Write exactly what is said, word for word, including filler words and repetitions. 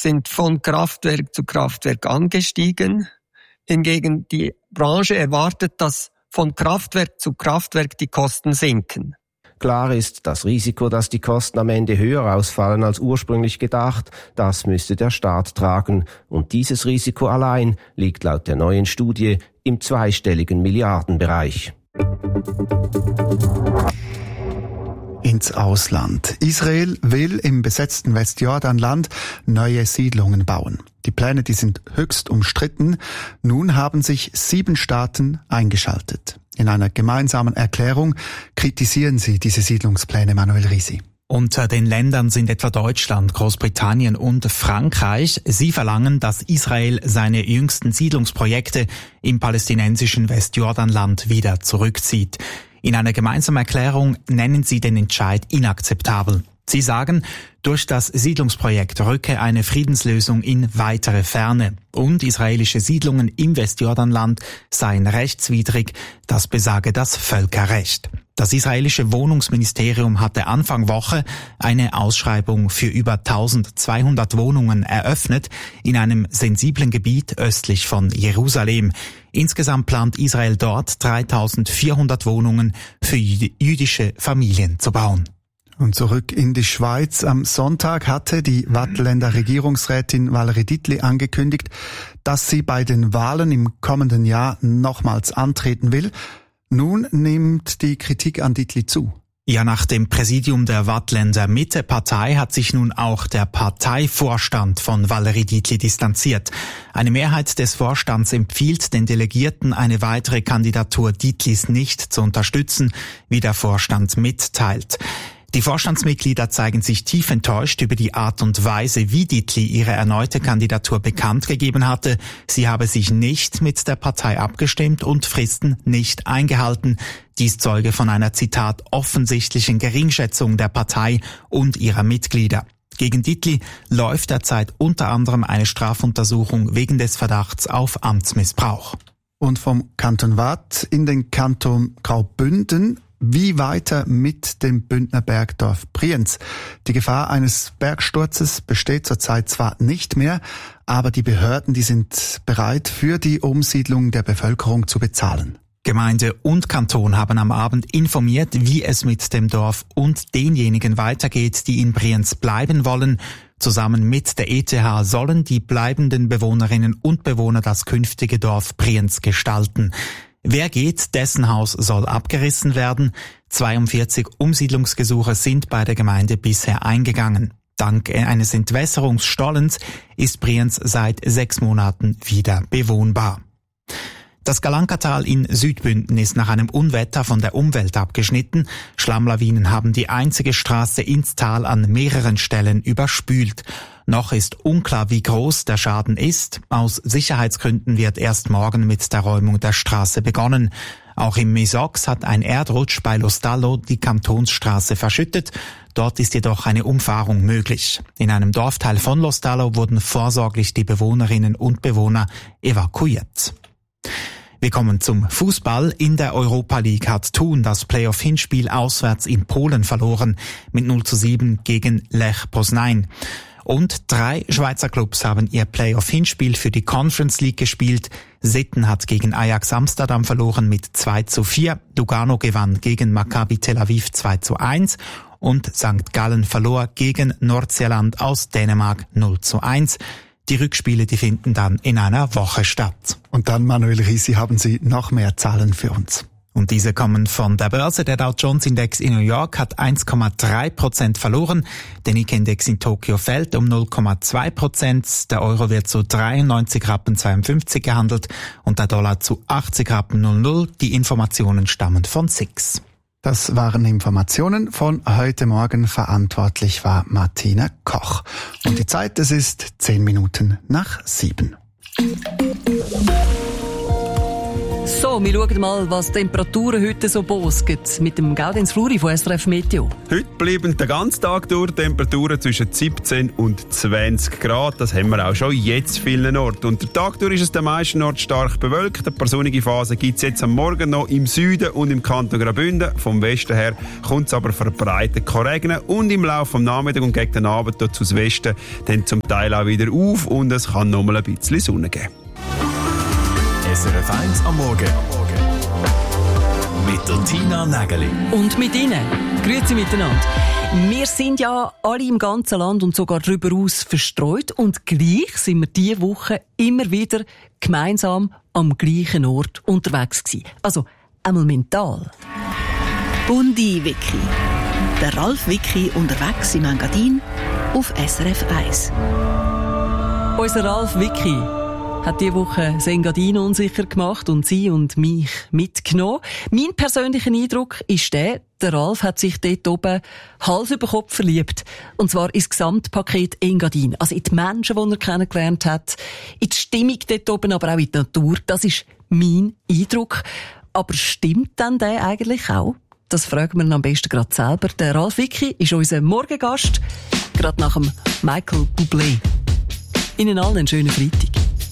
sind von Kraftwerk zu Kraftwerk angestiegen. Hingegen die Branche erwartet, dass von Kraftwerk zu Kraftwerk die Kosten sinken. Klar ist, das Risiko, dass die Kosten am Ende höher ausfallen als ursprünglich gedacht, das müsste der Staat tragen. Und dieses Risiko allein liegt laut der neuen Studie im zweistelligen Milliardenbereich. Ins Ausland. Israel will im besetzten Westjordanland neue Siedlungen bauen. Die Pläne, die sind höchst umstritten. Nun haben sich sieben Staaten eingeschaltet. In einer gemeinsamen Erklärung kritisieren sie diese Siedlungspläne, Manuel Risi. Unter den Ländern sind etwa Deutschland, Großbritannien und Frankreich. Sie verlangen, dass Israel seine jüngsten Siedlungsprojekte im palästinensischen Westjordanland wieder zurückzieht. In einer gemeinsamen Erklärung nennen sie den Entscheid inakzeptabel. Sie sagen, durch das Siedlungsprojekt rücke eine Friedenslösung in weitere Ferne und israelische Siedlungen im Westjordanland seien rechtswidrig, das besage das Völkerrecht. Das israelische Wohnungsministerium hatte Anfang Woche eine Ausschreibung für über eintausendzweihundert Wohnungen eröffnet in einem sensiblen Gebiet östlich von Jerusalem. Insgesamt plant Israel dort dreitausendvierhundert Wohnungen für jüdische Familien zu bauen. Und zurück in die Schweiz. Am Sonntag hatte die Waadtländer Regierungsrätin Valerie Dietli angekündigt, dass sie bei den Wahlen im kommenden Jahr nochmals antreten will. Nun nimmt die Kritik an Dietli zu. Ja, nach dem Präsidium der Waadtländer Mitte-Partei hat sich nun auch der Parteivorstand von Valerie Dietli distanziert. Eine Mehrheit des Vorstands empfiehlt den Delegierten, eine weitere Kandidatur Dietlis nicht zu unterstützen, wie der Vorstand mitteilt. Die Vorstandsmitglieder zeigen sich tief enttäuscht über die Art und Weise, wie Dietli ihre erneute Kandidatur bekannt gegeben hatte. Sie habe sich nicht mit der Partei abgestimmt und Fristen nicht eingehalten. Dies zeuge von einer, Zitat, offensichtlichen Geringschätzung der Partei und ihrer Mitglieder. Gegen Dietli läuft derzeit unter anderem eine Strafuntersuchung wegen des Verdachts auf Amtsmissbrauch. Und vom Kanton Waadt in den Kanton Graubünden. Wie weiter mit dem Bündner Bergdorf Brienz? Die Gefahr eines Bergsturzes besteht zurzeit zwar nicht mehr, aber die Behörden, die sind bereit, für die Umsiedlung der Bevölkerung zu bezahlen. Gemeinde und Kanton haben am Abend informiert, wie es mit dem Dorf und denjenigen weitergeht, die in Brienz bleiben wollen. Zusammen mit der E T H sollen die bleibenden Bewohnerinnen und Bewohner das künftige Dorf Brienz gestalten. Wer geht, dessen Haus soll abgerissen werden. zweiundvierzig Umsiedlungsgesuche sind bei der Gemeinde bisher eingegangen. Dank eines Entwässerungsstollens ist Brienz seit sechs Monaten wieder bewohnbar. Das Galankatal in Südbünden ist nach einem Unwetter von der Umwelt abgeschnitten. Schlammlawinen haben die einzige Straße ins Tal an mehreren Stellen überspült. Noch ist unklar, wie groß der Schaden ist. Aus Sicherheitsgründen wird erst morgen mit der Räumung der Straße begonnen. Auch im Mesox hat ein Erdrutsch bei Lostallo die Kantonsstraße verschüttet. Dort ist jedoch eine Umfahrung möglich. In einem Dorfteil von Lostallo wurden vorsorglich die Bewohnerinnen und Bewohner evakuiert. Wir kommen zum Fußball. In der Europa League hat Thun das Playoff-Hinspiel auswärts in Polen verloren mit null zu sieben gegen Lech Poznań. Und drei Schweizer Clubs haben ihr Playoff-Hinspiel für die Conference League gespielt. Sitten hat gegen Ajax Amsterdam verloren mit zwei zu vier. Lugano gewann gegen Maccabi Tel Aviv zwei zu eins. Und Sankt Gallen verlor gegen Nordsjælland aus Dänemark null zu eins. Die Rückspiele, die finden dann in einer Woche statt. Und dann, Manuel Risi, haben Sie noch mehr Zahlen für uns. Und diese kommen von der Börse. Der Dow Jones Index in New York hat eins Komma drei Prozent verloren. Der Nikkei-Index in Tokio fällt um null Komma zwei Prozent. Der Euro wird zu dreiundneunzig Rappen zweiundfünfzig gehandelt und der Dollar zu achtzig Rappen null null. Die Informationen stammen von S I X. Das waren Informationen von heute Morgen. Verantwortlich war Martina Koch. Und die Zeit, es ist zehn Minuten nach sieben. So, wir schauen mal, was die Temperaturen heute so bosgen mit dem Gaudenz Fluri von S R F Meteo. Heute bleiben den ganzen Tag durch Temperaturen zwischen siebzehn und zwanzig Grad. Das haben wir auch schon jetzt vielen Orten. Und der Tag durch ist es den meisten Orten stark bewölkt. Eine paar sonnige Phase gibt es jetzt am Morgen noch im Süden und im Kanton Graubünden. Vom Westen her kommt es aber verbreitet regnen. Und im Laufe des Nachmittags und gegen den Abend dort aus Westen dann zum Teil auch wieder auf und es kann noch mal ein bisschen Sonne geben. S R F eins am Morgen. Mit der Tina Nägeli. Und mit Ihnen. Grüezi miteinander. Wir sind ja alle im ganzen Land und sogar darüber aus verstreut. Und gleich sind wir diese Woche immer wieder gemeinsam am gleichen Ort unterwegs gewesen. Also einmal mental. Bundi-Wiki. Der Ralf Wiki unterwegs im Engadin auf S R F eins. Unser Ralf Wiki hat diese Woche das Engadin unsicher gemacht und sie und mich mitgenommen. Mein persönlicher Eindruck ist der, der Ralf hat sich dort oben Hals über Kopf verliebt. Und zwar ins Gesamtpaket Engadin. Also in die Menschen, die er kennengelernt hat, in die Stimmung dort oben, aber auch in die Natur. Das ist mein Eindruck. Aber stimmt denn der eigentlich auch? Das fragen wir ihn am besten gerade selber. Der Ralf Wiki ist unser Morgengast, gerade nach dem Michael Bublé. Ihnen allen einen schönen Freitag.